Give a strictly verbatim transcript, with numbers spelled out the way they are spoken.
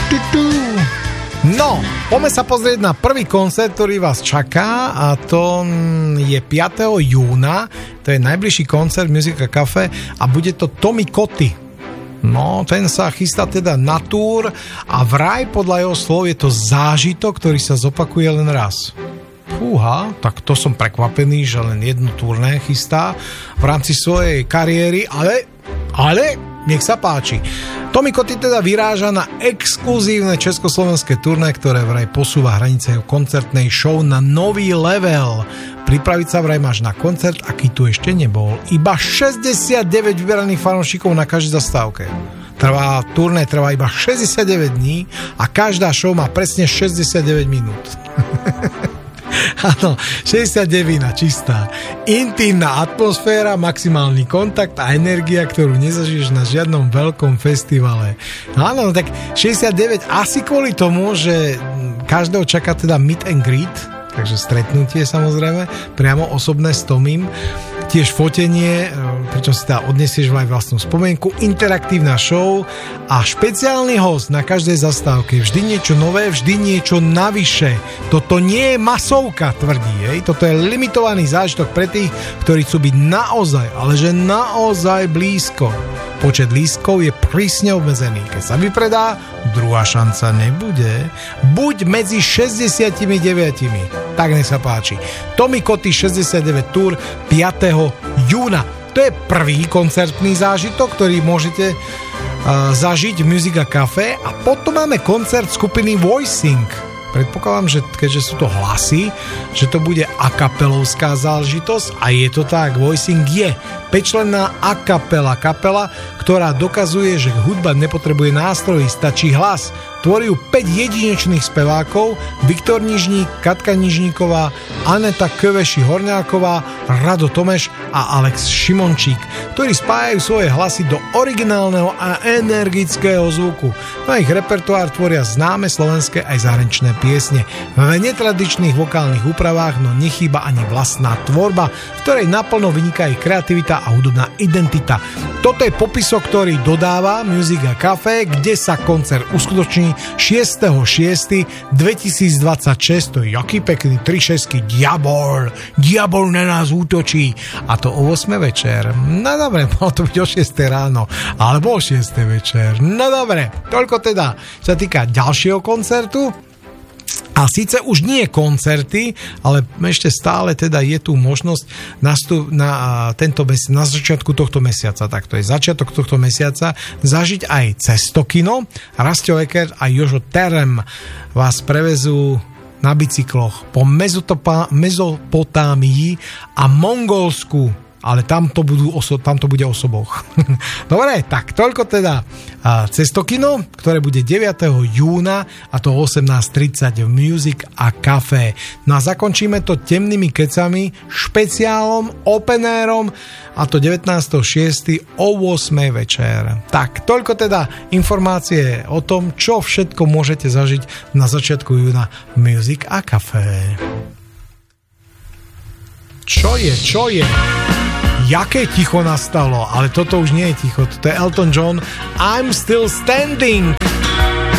No, poďme sa pozrieť na prvý koncert, ktorý vás čaká, a to je piateho júna, to je najbližší koncert Musica Cafe a bude to Tommy Cotty. No, ten sa chystá teda na túr a vraj podľa jeho slov je to zážitok, ktorý sa zopakuje len raz. Fúha, tak to som prekvapený, že len jednu turné chystá v rámci svojej kariéry, ale, ale nech sa páči. Tommy Cotty teda vyráža na exkluzívne československé turné, ktoré vraj posúva hranice jeho koncertnej show na nový level. Pripraviť sa vraj máš na koncert, aký tu ešte nebol. Iba šesťdesiatdeväť vyberaných fanúšikov na každej zastávke. Trvá, turné trvá iba šesťdesiatdeväť dní a každá show má presne šesťdesiatdeväť minút. Áno, šesťdesiatdeväť čistá. Intímna atmosféra, maximálny kontakt a energia, ktorú nezažiješ na žiadnom veľkom festivale. Áno, tak šesťdesiatdeväť asi kvôli tomu, že každého čaká teda meet and greet, takže stretnutie samozrejme, priamo osobné s Tomím, tiež fotenie, pričom si teda odnesieš aj vlastnú spomienku, interaktívna show a špeciálny host na každej zastávke. Vždy niečo nové, vždy niečo navyše. Toto nie je masovka, tvrdí. Hej? Toto je limitovaný zážitok pre tých, ktorí chcú byť naozaj, ale že naozaj blízko. Počet lístkov je prísne obmedzený. Keď sa vypredá, druhá šanca nebude. Buď medzi šesťdesiatdeväť. Tak nech sa páči. Tommy Cotty šesťdesiatdeväť Tour piateho júna. To je prvý koncertný zážitok, ktorý môžete uh, zažiť v Musica Cafe, a potom máme koncert skupiny Voicing. Predpokladám, že keďže sú to hlasy, že to bude akapelovská záležitosť, a je to tak. Voicing je päťčlenná akapela kapela, ktorá dokazuje, že hudba nepotrebuje nástroje, stačí hlas. Tvorí ju päť jedinečných spevákov: Viktor Nižník, Katka Nižníková, Aneta Köveši-Horňáková, Rado Tomeš a Alex Šimončík, ktorí spájajú svoje hlasy do originálneho a energického zvuku. Na ich repertoár tvoria známe slovenské aj zahraničné piesne. V netradičných vokálnych úpravách, no nechýba ani vlastná tvorba, v ktorej naplno vyniká ich kreativita a hudobná identita. Toto je popisok, ktorý dodáva Musica Cafe, kde sa koncert uskutoční šiesteho šiesteho dvetisícdvadsaťšesť. To je jaký pekný tri šesť diabol. Diabol na nás útočí. A to o ôsmej večer. No dobre, malo to byť o šiestej ráno, alebo o šiestej večer. No dobre, toľko teda, čo sa týka ďalšieho koncertu. A síce už nie koncerty, ale ešte stále teda je tu možnosť nastup, na, tento mesi- na začiatku tohto mesiaca, tak to je začiatok tohto mesiaca, zažiť aj Cestokino. Rastio Eckert a Jožo Terem vás prevezú na bicykloch po Mezotopa- Mezopotámii a Mongolsku, ale tam to, budú oso- tam to bude osoboch. Dobre, tak toľko teda Cestokino, ktoré bude deviateho júna, a to o osemnásť tridsať v Music a Café. No a zakončíme to temnými kecami, špeciálom, open airom, a to devätnásteho šiesteho o ôsmej večer. Tak, toľko teda informácie o tom, čo všetko môžete zažiť na začiatku júna v Music a Café. Čo je, čo je? Jaké ticho nastalo, ale toto už nie je ticho, toto je Elton John, I'm Still Standing.